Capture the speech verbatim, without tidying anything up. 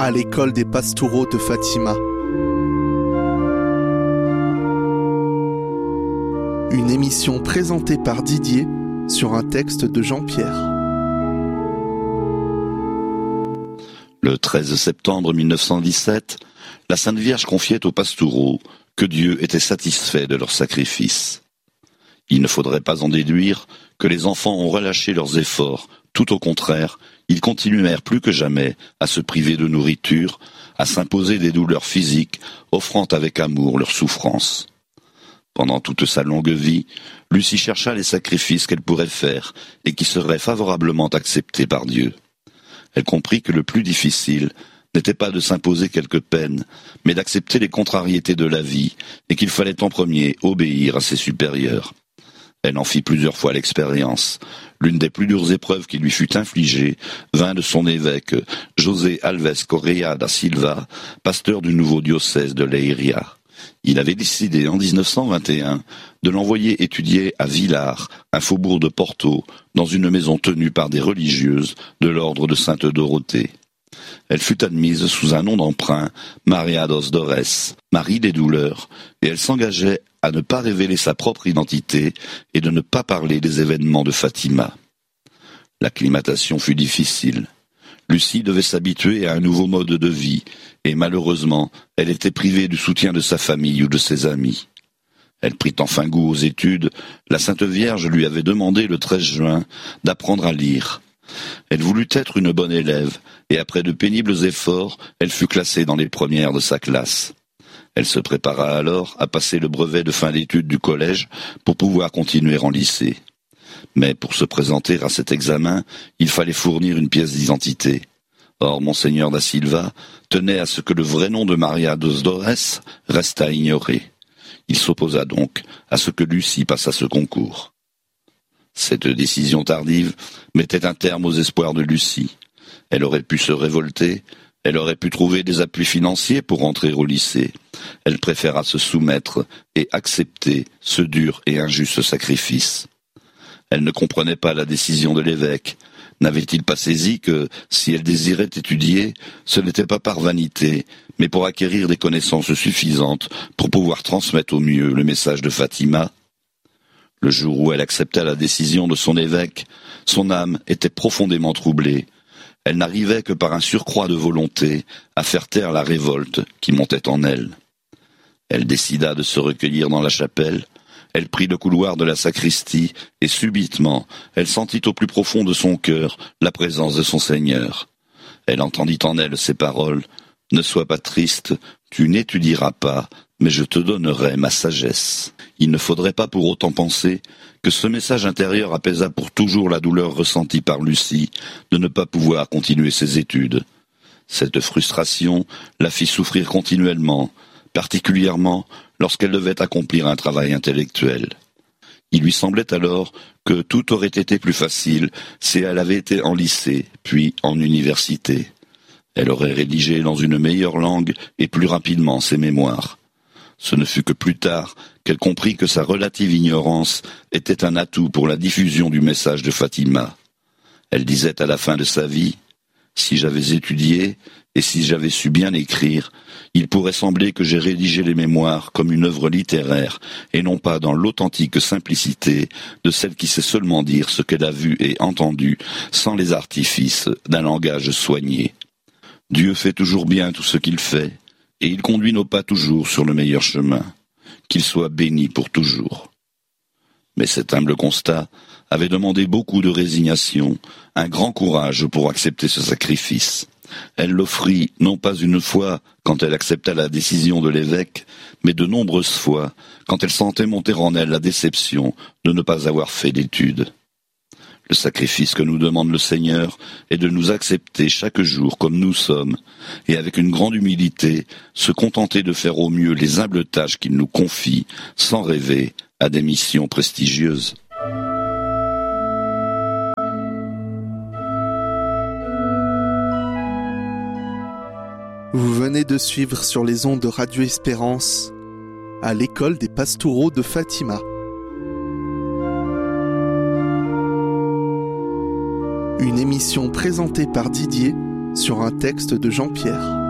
à l'école des Pastoureaux de Fatima. Une émission présentée par Didier sur un texte de Jean-Pierre. Le treize septembre mille neuf cent dix-sept, la Sainte Vierge confiait aux Pastoureaux que Dieu était satisfait de leur sacrifice. Il ne faudrait pas en déduire que les enfants ont relâché leurs efforts. Tout au contraire, ils continuèrent plus que jamais à se priver de nourriture, à s'imposer des douleurs physiques, offrant avec amour leurs souffrances. Pendant toute sa longue vie, Lucie chercha les sacrifices qu'elle pourrait faire et qui seraient favorablement acceptés par Dieu. Elle comprit que le plus difficile n'était pas de s'imposer quelques peines, mais d'accepter les contrariétés de la vie et qu'il fallait en premier obéir à ses supérieurs. Elle en fit plusieurs fois l'expérience. L'une des plus dures épreuves qui lui fut infligée vint de son évêque, José Alves Correa da Silva, pasteur du nouveau diocèse de Leiria. Il avait décidé en dix-neuf cent vingt et un de l'envoyer étudier à Vilar, un faubourg de Porto, dans une maison tenue par des religieuses de l'ordre de Sainte Dorothée. Elle fut admise sous un nom d'emprunt, Maria dos Dores, Marie des douleurs, et elle s'engageait à ne pas révéler sa propre identité et de ne pas parler des événements de Fatima. L'acclimatation fut difficile. Lucie devait s'habituer à un nouveau mode de vie, et malheureusement, elle était privée du soutien de sa famille ou de ses amis. Elle prit enfin goût aux études. La Sainte Vierge lui avait demandé le treize juin d'apprendre à lire. Elle voulut être une bonne élève, et après de pénibles efforts, elle fut classée dans les premières de sa classe. Elle se prépara alors à passer le brevet de fin d'études du collège pour pouvoir continuer en lycée. Mais pour se présenter à cet examen, il fallait fournir une pièce d'identité. Or, Monseigneur da Silva tenait à ce que le vrai nom de Maria dos Dores restât ignoré. Il s'opposa donc à ce que Lucie passât ce concours. Cette décision tardive mettait un terme aux espoirs de Lucie. Elle aurait pu se révolter, elle aurait pu trouver des appuis financiers pour entrer au lycée. Elle préféra se soumettre et accepter ce dur et injuste sacrifice. Elle ne comprenait pas la décision de l'évêque. N'avait-il pas saisi que, si elle désirait étudier, ce n'était pas par vanité, mais pour acquérir des connaissances suffisantes pour pouvoir transmettre au mieux le message de Fatima? Le jour où elle accepta la décision de son évêque, son âme était profondément troublée. Elle n'arrivait que par un surcroît de volonté à faire taire la révolte qui montait en elle. Elle décida de se recueillir dans la chapelle. Elle prit le couloir de la sacristie et subitement, elle sentit au plus profond de son cœur la présence de son Seigneur. Elle entendit en elle ces paroles: « Ne sois pas triste, tu n'étudieras pas, mais je te donnerai ma sagesse. » Il ne faudrait pas pour autant penser que ce message intérieur apaisa pour toujours la douleur ressentie par Lucie de ne pas pouvoir continuer ses études. Cette frustration la fit souffrir continuellement, particulièrement lorsqu'elle devait accomplir un travail intellectuel. Il lui semblait alors que tout aurait été plus facile si elle avait été en lycée, puis en université. Elle aurait rédigé dans une meilleure langue et plus rapidement ses mémoires. Ce ne fut que plus tard qu'elle comprit que sa relative ignorance était un atout pour la diffusion du message de Fatima. Elle disait à la fin de sa vie: « Si j'avais étudié et si j'avais su bien écrire, il pourrait sembler que j'ai rédigé les mémoires comme une œuvre littéraire et non pas dans l'authentique simplicité de celle qui sait seulement dire ce qu'elle a vu et entendu sans les artifices d'un langage soigné. Dieu fait toujours bien tout ce qu'il fait, et il conduit nos pas toujours sur le meilleur chemin. Qu'il soit béni pour toujours. » Mais cet humble constat avait demandé beaucoup de résignation, un grand courage pour accepter ce sacrifice. Elle l'offrit non pas une fois quand elle accepta la décision de l'évêque, mais de nombreuses fois quand elle sentait monter en elle la déception de ne pas avoir fait d'études. Le sacrifice que nous demande le Seigneur est de nous accepter chaque jour comme nous sommes, et avec une grande humilité, se contenter de faire au mieux les humbles tâches qu'il nous confie, sans rêver à des missions prestigieuses. Vous venez de suivre sur les ondes de Radio Espérance, à l'école des Pastoureaux de Fatima. Une émission présentée par Didier sur un texte de Jean-Pierre.